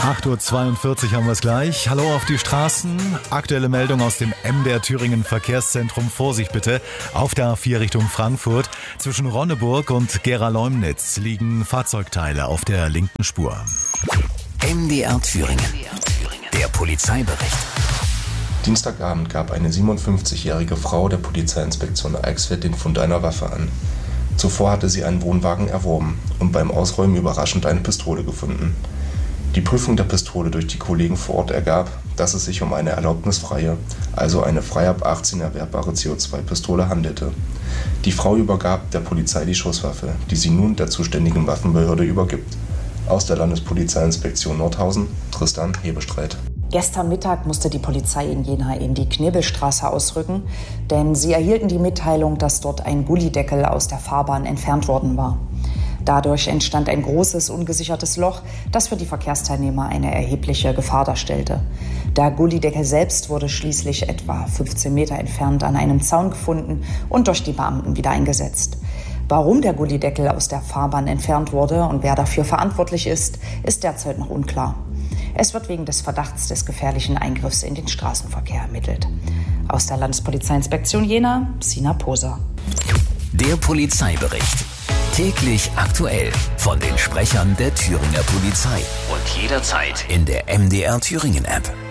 8:42 Uhr haben wir es gleich. Hallo auf die Straßen. Aktuelle Meldung aus dem MDR Thüringen Verkehrszentrum. Vorsicht bitte. Auf der A4 Richtung Frankfurt. Zwischen Ronneburg und Gera-Leumnitz liegen Fahrzeugteile auf der linken Spur. MDR Thüringen. Der Polizeibericht. Dienstagabend gab eine 57-jährige Frau der Polizeiinspektion Eichsfeld den Fund einer Waffe an. Zuvor hatte sie einen Wohnwagen erworben und beim Ausräumen überraschend eine Pistole gefunden. Die Prüfung der Pistole durch die Kollegen vor Ort ergab, dass es sich um eine erlaubnisfreie, also eine frei ab 18 erwerbbare CO2-Pistole handelte. Die Frau übergab der Polizei die Schusswaffe, die sie nun der zuständigen Waffenbehörde übergibt. Aus der Landespolizeiinspektion Nordhausen, Tristan Hebestreit. Gestern Mittag musste die Polizei in Jena in die Knebelstraße ausrücken, denn sie erhielten die Mitteilung, dass dort ein Gullydeckel aus der Fahrbahn entfernt worden war. Dadurch entstand ein großes, ungesichertes Loch, das für die Verkehrsteilnehmer eine erhebliche Gefahr darstellte. Der Gullydeckel selbst wurde schließlich etwa 15 Meter entfernt an einem Zaun gefunden und durch die Beamten wieder eingesetzt. Warum der Gullydeckel aus der Fahrbahn entfernt wurde und wer dafür verantwortlich ist derzeit noch unklar. Es wird wegen des Verdachts des gefährlichen Eingriffs in den Straßenverkehr ermittelt. Aus der Landespolizeiinspektion Jena, Sina Poser. Der Polizeibericht. Täglich aktuell von den Sprechern der Thüringer Polizei und jederzeit in der MDR Thüringen App.